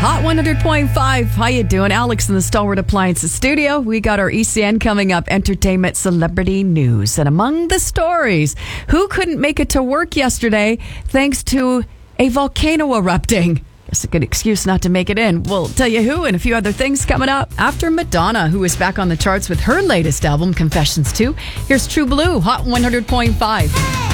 Hot 100.5. How you doing? Alex in the Stalwart Appliances studio. We got our ECN coming up, entertainment celebrity news. And among the stories, who couldn't make it to work yesterday thanks to a volcano erupting? It's a good excuse not to make it in. We'll tell you who and a few other things coming up after Madonna, who is back on the charts with her latest album, Confessions 2. Here's True Blue, Hot 100.5.